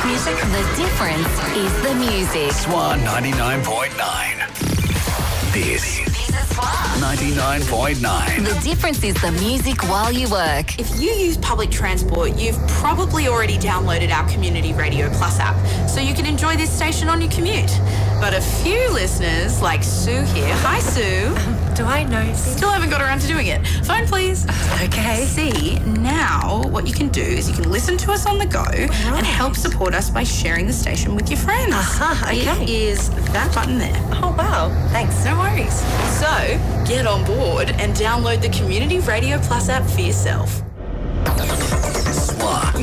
music. The difference is the music. Swan 99.9. This is 99.9. The difference is the music while you work. If you use public transport, you've probably already downloaded our Community Radio Plus app, so you can enjoy this station on your commute. But a few listeners, like Sue here, hi Sue. Do I know? Still haven't got around to doing it. Phone please. Okay. See, now what you can do is you can listen to us on the go and help support us by sharing the station with your friends. Okay. It is that button there. Oh, wow. Thanks. No worries. So, get on board and download the Community Radio Plus app for yourself. Swan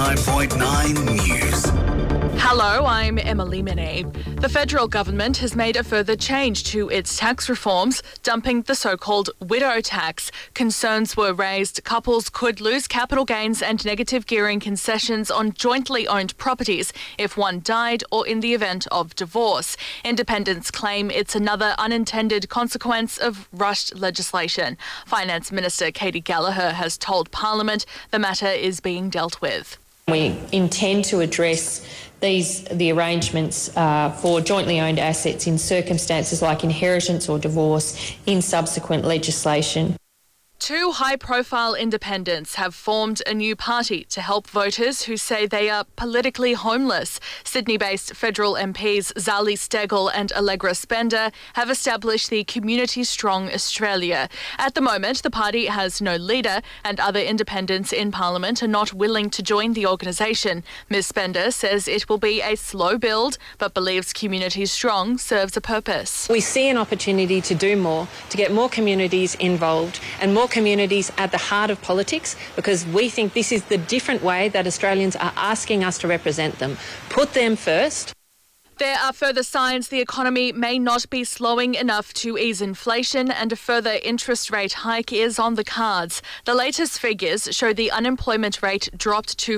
99.9 News. Hello, I'm Emily Minnie. The federal government has made a further change to its tax reforms, dumping the so-called widow tax. Concerns were raised couples could lose capital gains and negative gearing concessions on jointly owned properties if one died or in the event of divorce. Independents claim it's another unintended consequence of rushed legislation. Finance Minister Katie Gallagher has told Parliament the matter is being dealt with. We intend to address the arrangements for jointly owned assets in circumstances like inheritance or divorce in subsequent legislation. Two high-profile independents have formed a new party to help voters who say they are politically homeless. Sydney-based federal MPs Zali Steggall and Allegra Spender have established the Community Strong Australia. At the moment, the party has no leader and other independents in Parliament are not willing to join the organisation. Ms Spender says it will be a slow build but believes Community Strong serves a purpose. We see an opportunity to do more, to get more communities involved and more communities at the heart of politics, because we think this is the different way that Australians are asking us to represent them. Put them first. There are further signs the economy may not be slowing enough to ease inflation, and a further interest rate hike is on the cards. The latest figures show the unemployment rate dropped to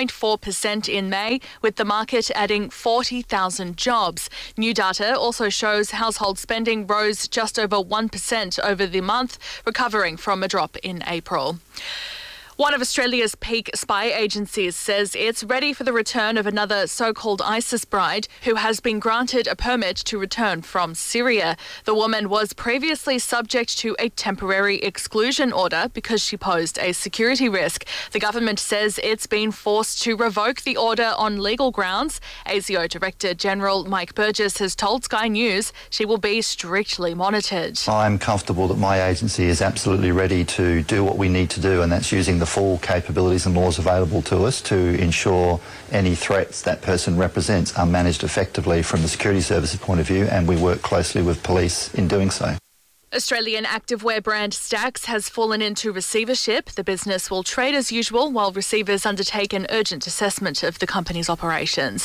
4.4% in May, with the market adding 40,000 jobs. New data also shows household spending rose just over 1% over the month, recovering from a drop in April. One of Australia's peak spy agencies says it's ready for the return of another so-called ISIS bride who has been granted a permit to return from Syria. The woman was previously subject to a temporary exclusion order because she posed a security risk. The government says it's been forced to revoke the order on legal grounds. ASIO Director General Mike Burgess has told Sky News she will be strictly monitored. I'm comfortable that my agency is absolutely ready to do what we need to do, and that's using the full capabilities and laws available to us to ensure any threats that person represents are managed effectively from the security services point of view, and we work closely with police in doing so. Australian activewear brand Stax has fallen into receivership. The business will trade as usual while receivers undertake an urgent assessment of the company's operations.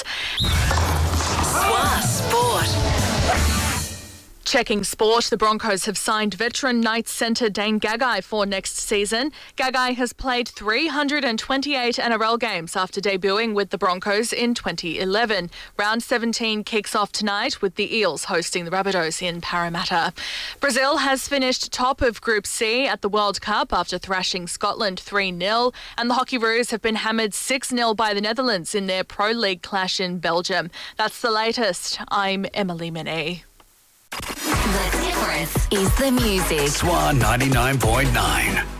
Swan Sport. Checking sport, the Broncos have signed veteran Knights centre Dane Gagai for next season. Gagai has played 328 NRL games after debuting with the Broncos in 2011. Round 17 kicks off tonight with the Eels hosting the Rabbitohs in Parramatta. Brazil has finished top of Group C at the World Cup after thrashing Scotland 3-0, and the Hockeyroos have been hammered 6-0 by the Netherlands in their Pro League clash in Belgium. That's the latest. I'm Emily Minnie. The difference is the music. Swan 99.9.